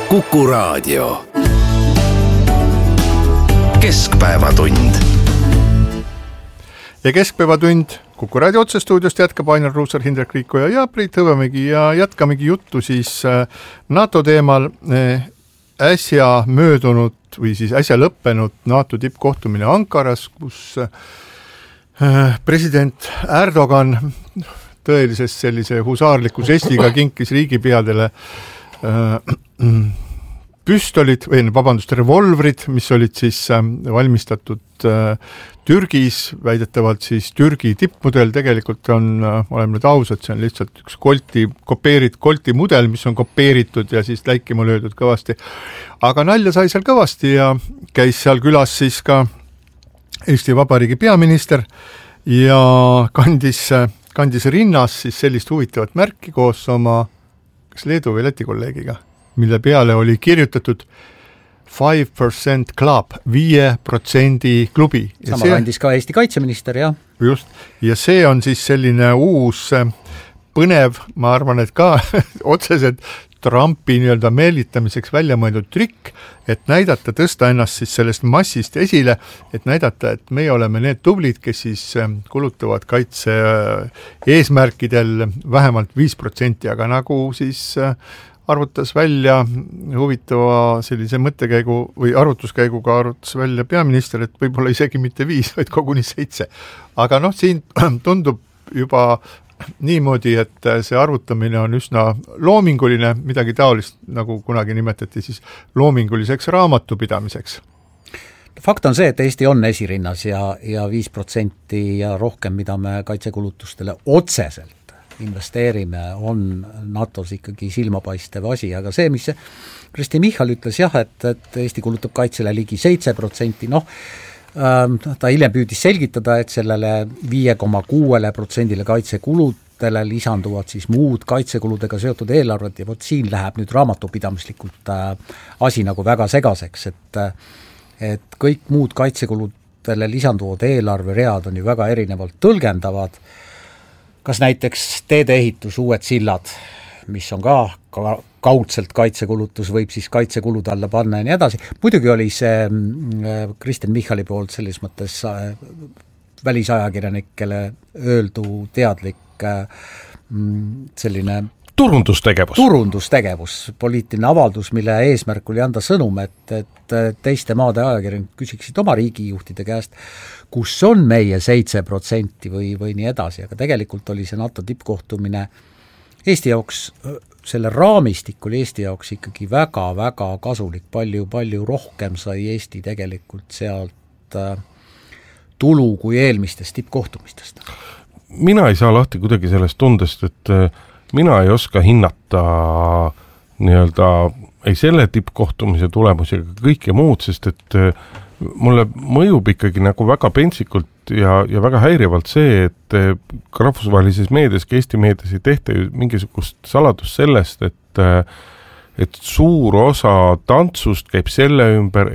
Kuku Raadio. Keskpäevatund. Ja Keskpäevatund Kuku Raadio otsestuudiost jätkab Ainar Ruussaar, Hindrek Riikoja ja Priit Hõbemägi ja jätkamegi juttu siis NATO teemal. Äsja möödunud või siis äsja lõppenud NATO tippkohtumine Ankaras, kus president Erdogan tõelises sellise husaarliku žestiga kinkis riigipeadele revolvrid, mis olid siis valmistatud Türgis, väidetavalt siis Türgi tippmudel, tegelikult on, oleme nüüd ausad, see on lihtsalt üks Colti mudel, mis on kopeeritud ja siis läikima löödud kõvasti. Aga nalja sai seal kõvasti ja käis seal külas siis ka Eesti Vabariigi peaminister ja kandis rinnas siis sellist huvitavat märki koos oma kas Leedu või Läti kolleegiga, mille peale oli kirjutatud 5% club, 5% klubi. Sama kandis ka Eesti kaitseminister, jah. Just, ja see on siis selline uus põnev, ma arvan, et ka otseselt Trumpi nii-öelda meelitamiseks välja mõeldud trikk, et näidata, tõsta ennast siis sellest massist esile, et näidata, et meie oleme need tublid, kes siis kulutavad kaitse eesmärkidel vähemalt 5%, aga nagu siis arvutas välja huvitava sellise mõttekäigu või arvutuskäiguga arvutas välja peaminister, et võib-olla isegi mitte 5, vaid koguni 7. Aga siin tundub juba niimoodi, et see arvutamine on üsna loominguline, midagi taolist, nagu kunagi nimetati siis loominguliseks raamatupidamiseks. Fakt on see, et Eesti on esirinnas ja 5% ja rohkem, mida me kaitsekulutustele otseselt investeerime, on NATOs ikkagi silmapaistev asi, aga see, mis Kristi Michal ütles jah, et Eesti kulutab kaitsele ligi 7%, ta hiljem püüdis selgitada, et sellele 5,6% kaitsekuludele lisanduvad siis muud kaitsekuludega seotud eelarved ja vot siin läheb nüüd raamatupidamislikult asi nagu väga segaseks, et kõik muud kaitsekuludele lisanduvad eelarveread on ju väga erinevalt tõlgendavad. Kas näiteks teedeehitus, uued sillad, mis on ka kaudselt kaitsekulutus, võib siis kaitsekulude alla panna ja nii edasi. Muidugi oli see Kristen Michali poolt selles mõttes välisajakirjanikele öeldu teadlik selline turundustegevus, poliitiline avaldus, mille eesmärk oli anda sõnum, et teiste maade ajakirjanikud küsiksid oma riigijuhtide käest, kus on meie 7% või nii edasi, aga tegelikult oli see NATO tippkohtumine Eesti jaoks, selle raamistik oli Eesti jaoks ikkagi väga-väga kasulik, palju rohkem sai Eesti tegelikult sealt tulu kui eelmistest tippkohtumistest. Mina ei saa lahti kuidagi sellest tundest, et mina ei oska hinnata nii-öelda ei selle tippkohtumise tulemusi ega kõike muud, sest et mulle mõjub ikkagi nagu väga pentsikult ja väga häirivalt see, et ka rahvusvahelises meedias, ka Eesti meedias ei tehta ju mingisugust saladust sellest, et suur osa tantsust käib selle ümber,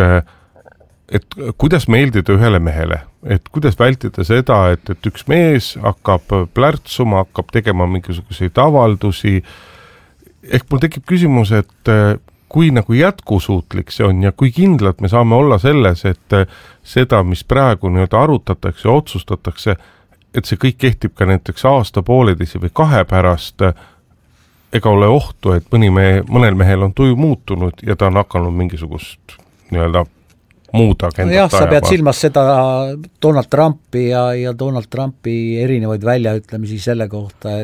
et kuidas meeldida ühele mehele, et kuidas vältida seda, et üks mees hakkab plärtsuma, hakkab tegema mingisuguseid avaldusi. Ehk mul tekib küsimus, et kui nagu jätkusuutlik see on ja kui kindlalt me saame olla selles, et seda, mis praegu nii-öelda arutatakse ja otsustatakse, et see kõik kehtib ka näiteks aasta, pooleteise või 2 pärast, ega ole ohtu, et mõnel mehel on tuju muutunud ja ta on hakanud mingisugust nii-öelda muud agendat jah, sa pead silmas seda Donald Trumpi ja Donald Trumpi erinevaid väljaütlemisi selle kohta,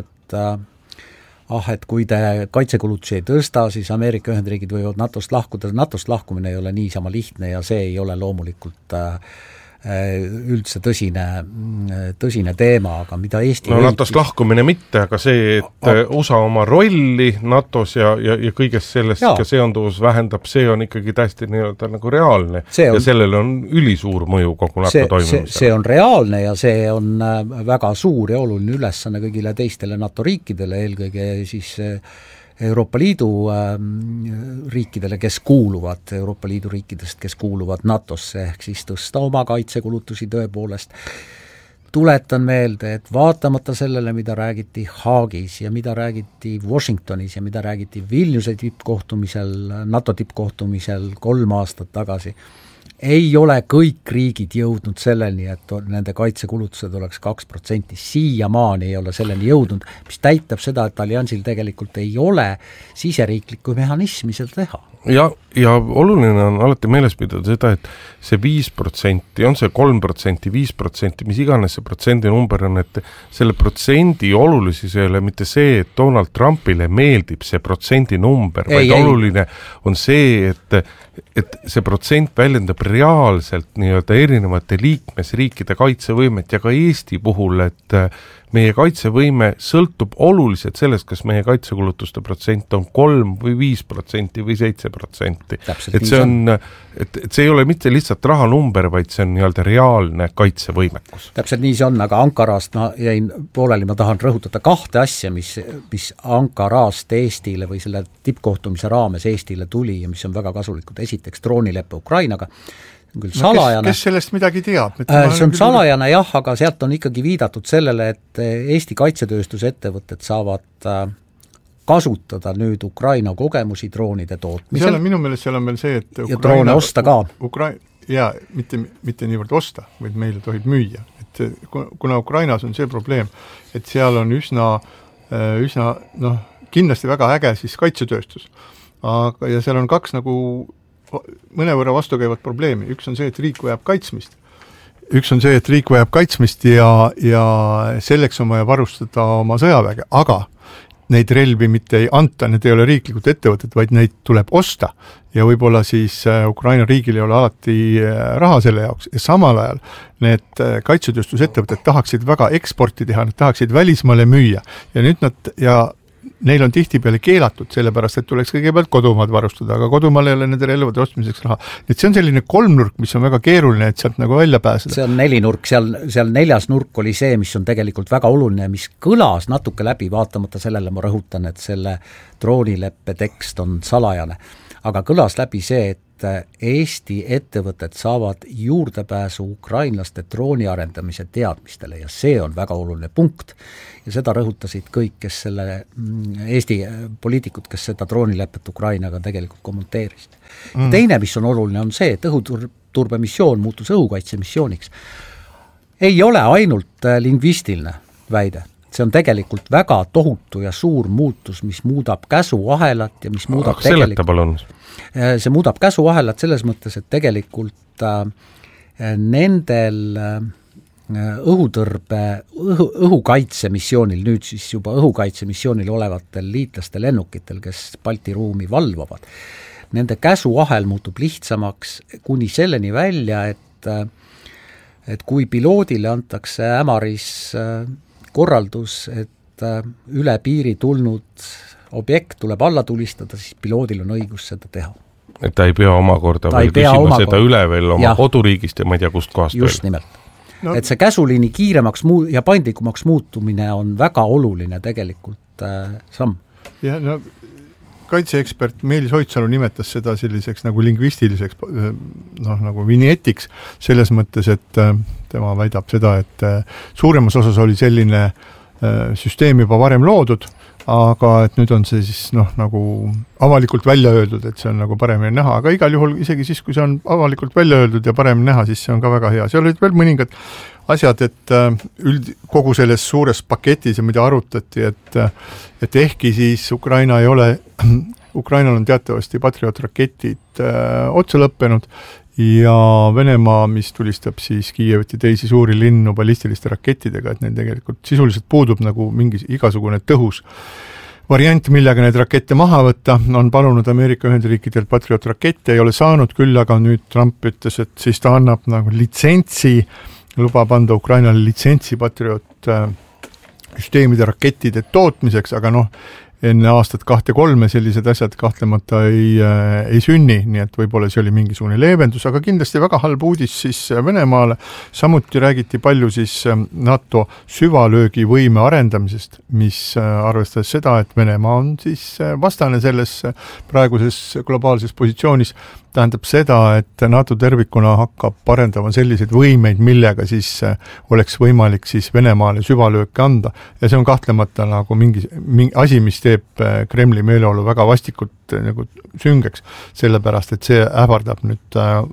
et kui te kaitsekulutusi ei tõsta, siis Ameerika Ühendriigid võivad NATOst lahkuda. NATOst lahkumine ei ole niisama lihtne ja see ei ole loomulikult üldse tõsine teema, aga mida Eesti NATOst lahkumine mitte, aga see, et USA oma rolli NATOs ja kõigest sellest ka seonduvus vähendab, see on ikkagi täiesti nii-öelda nagu reaalne ja sellel on ülisuur mõju kogu NATO toimimisele. See on reaalne ja see on väga suur ja oluline ülesanne kõigile teistele NATO riikidele, eelkõige siis Euroopa Liidu riikidele, Euroopa Liidu riikidest, kes kuuluvad NATOsse, ehk siis tõsta oma kaitsekulutusi tõepoolest. tuletan meelde, et vaatamata sellele, mida räägiti Haagis ja mida räägiti Washingtonis ja mida räägiti Vilniuse tippkohtumisel, NATO tippkohtumisel 3 aastat tagasi, ei ole kõik riigid jõudnud selleni, et nende kaitsekulutused oleks 2%, siiamaani ei ole selleni jõudnud, mis täitab seda, et alliansil tegelikult ei ole siseriiklikku mehhanismi seda teha. Ja oluline on alati meeles pidada seda, et see 5%, on see 3%, 5%, mis iganes see protsendi number on, et selle protsendi olulisus ei ole mitte see, et Donald Trumpile meeldib see protsendi number, vaid oluline on see, et see protsent väljendab reaalselt nii-öelda erinevate liikmesriikide kaitsevõimet ja ka Eesti puhul, et meie kaitsevõime sõltub oluliselt sellest, kas meie kaitsekulutuste protsent on 3 või 5% või 7%. Et see on, et see ei ole mitte lihtsalt rahanumber, vaid see on nii-öelda reaalne kaitsevõimekus. Täpselt nii see on, aga Ankarast ma jäin pooleli, ma tahan rõhutada 2 asja, mis Ankarast Eestile või selle tippkohtumise raames Eestile tuli ja mis on väga kasulikud. Esiteks droonileppe Ukrainaga, küll salajane. Kes sellest midagi teab? See on salajane jah, aga sealt on ikkagi viidatud sellele, et Eesti kaitsetööstusettevõtted saavad kasutada nüüd Ukraina kogemusi droonide tootmisel. Minu meelest seal on veel see, et ja droone osta ka. Mitte niivõrd osta, vaid meile tohib müüa. Et kuna Ukrainas on see probleem, et seal on üsna kindlasti väga äge siis kaitsetööstus. Ja seal on 2 nagu mõnevõrra vastukäivat probleemi. Üks on see, et riik vajab kaitsmist ja selleks on vaja varustada oma sõjaväge, aga neid relvi mitte ei anta, need ei ole riiklikud ettevõtted, vaid neid tuleb osta ja võib-olla siis Ukraina riigil ei ole alati raha selle jaoks ja samal ajal need kaitsetööstusettevõtted tahaksid väga eksporti teha, nad tahaksid välismaale müüa ja nüüd neil on tihtipeale keelatud, sellepärast, et tuleks kõigepealt kodumaad varustada, aga kodumaal ei ole nende relvade ostmiseks raha. Et see on selline 3-nurk, mis on väga keeruline, et sealt nagu välja pääseda. See on 4-nurk, seal 4. nurk oli see, mis on tegelikult väga oluline, mis kõlas natuke läbi, vaatamata sellele ma rõhutan, et selle droonileppe tekst on salajane, aga kõlas läbi see, et Eesti ettevõtted saavad juurdepääsu ukrainlaste drooni arendamise teadmistele ja see on väga oluline punkt ja seda rõhutasid kõik, kes selle Eesti poliitikud, kes seda droonilepet Ukrainaga tegelikult kommenteerisid. Teine, mis on oluline, on see, et õhuturbemissioon muutus õhukaitsemissiooniks. Ei ole ainult lingvistiline väide. See on tegelikult väga tohutu ja suur muutus, mis muudab käsuahelat ja mis muudab see muudab käsuahelat selles mõttes, et tegelikult nendel õhukaitsemissioonil, nüüd siis juba õhukaitsemissioonil olevatel liitlaste lennukitel, kes Balti ruumi valvavad, nende käsuahel muutub lihtsamaks kuni selleni välja, et kui piloodile antakse ämaris korraldus, et üle piiri tulnud objekt tuleb alla tulistada, siis piloodil on õigus seda teha. Et ta ei pea omakorda veel küsima seda üle veel oma koduriigist ja ma ei tea kust kohast just veel. Nimelt. No. Et see käsuliini kiiremaks ja paindlikumaks muutumine on väga oluline tegelikult samm. Ja kaitseekspert Meelis Oidsalu nimetas seda selliseks nagu lingvistiliseks nagu vinjetiks selles mõttes, et tema väidab seda, et suuremas osas oli selline süsteem juba varem loodud, aga et nüüd on see siis nagu avalikult välja öeldud, et see on nagu paremini näha, aga igal juhul isegi siis, kui see on avalikult välja öeldud ja paremini näha, siis see on ka väga hea. Seal olid veel mõningad asjad, et kogu selles suures paketis ja mida arutati, et ehkki siis Ukrainal on teatavasti Patriot-raketid otsa lõppenud ja Venemaa, mis tulistab siis Kiievit ja teisi suuri linnu ballistiliste rakettidega, et neil tegelikult sisuliselt puudub nagu mingi igasugune tõhus variant, millega need rakette maha võtta, on palunud Ameerika Ühendriikidelt Patriot-rakette, ei ole saanud, küll aga nüüd Trump ütles, et siis ta annab nagu litsentsi, lubab anda Ukrainale litsentsi Patriot süsteemide rakettide tootmiseks, aga enne aastat 2-3 sellised asjad kahtlemata ei sünni, nii et võib-olla see oli mingisugune leevendus, aga kindlasti väga halb uudis siis Venemaale. Samuti räägiti palju siis NATO süvalöögivõime arendamisest, mis arvestades seda, et Venemaa on siis vastane selles praeguses globaalses positsioonis tähendab seda, et NATO tervikuna hakkab parendama selliseid võimeid, millega siis oleks võimalik siis Venemaale süvalööke anda ja see on kahtlemata nagu mingi asi, mis teeb Kremli meeleolu väga vastikult nagu süngeks, sellepärast, et see ähvardab nüüd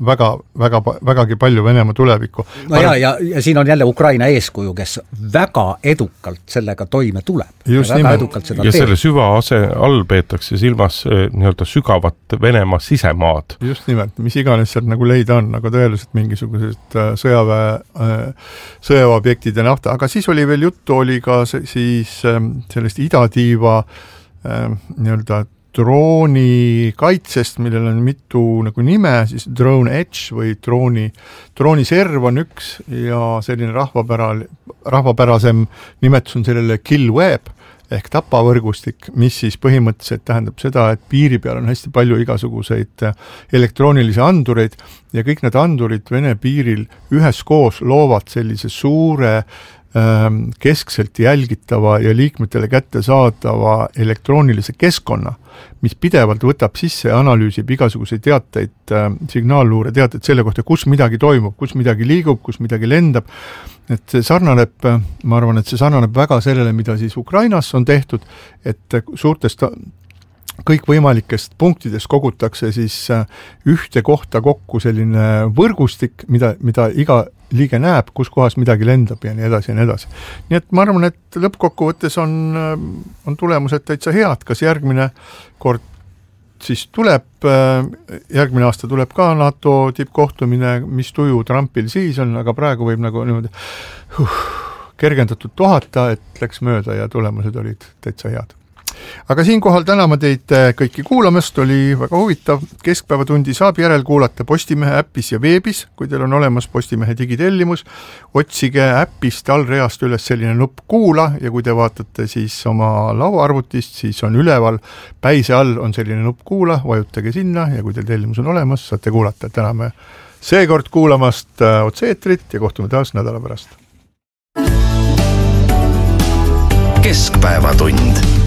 vägagi palju Venemaa tulevikku. No ja siin on jälle Ukraina eeskuju, kes väga edukalt sellega toime tuleb. Ja selle süva all peetakse silmas nii-öelda sügavat Venemaa sisemaad. Just nimelt, mis iganes sealt nagu leida on, nagu tõeliselt mingisugused sõjaväeobjektid ja nafta, aga siis oli veel juttu, oli ka siis sellest idatiiva nii-öelda drooni kaitsest, millel on mitu nagu nime, siis Drone Edge või drooniserv on üks ja selline rahvapärasem nimetus on sellele Kill Web ehk tapavõrgustik, mis siis põhimõtteliselt tähendab seda, et piiri peal on hästi palju igasuguseid elektroonilisi andureid ja kõik need andurid Vene piiril üheskoos loovad sellise suure keskselt jälgitava ja liikmetele kätte saadava elektroonilise keskkonna, mis pidevalt võtab sisse ja analüüsib igasuguseid teateid, signaalluure teateid selle kohta, kus midagi toimub, kus midagi liigub, kus midagi lendab. Et see sarnaneb, ma arvan, et see sarnaneb väga sellele, mida siis Ukrainas on tehtud, et suurtest kõikvõimalikest punktidest kogutakse siis ühte kohta kokku selline võrgustik, mida iga liige näeb, kus kohas midagi lendab ja nii edasi ja nii edasi. Nii et ma arvan, et lõppkokkuvõttes on tulemused täitsa head, kas järgmine kord siis järgmine aasta tuleb ka NATO tippkohtumine, mis tuju Trumpil siis on, aga praegu võib nagu niimoodi kergendatud tohata, et läks mööda ja tulemused olid täitsa head. Aga siinkohal täname teid kõiki kuulamast, oli väga huvitav. Keskpäevatundi saab järelkuulata Postimehe äppis ja veebis, kui teil on olemas Postimehe digitellimus. Otsige äppist allreast üles selline nupp kuula ja kui te vaatate siis oma lauaarvutist, siis on üleval päise all on selline nupp kuula, vajutage sinna ja kui teil tellimus on olemas, saate kuulata. Täname seekord kuulamast otse-eetrit ja kohtume taas nädala pärast. Keskpäevatund.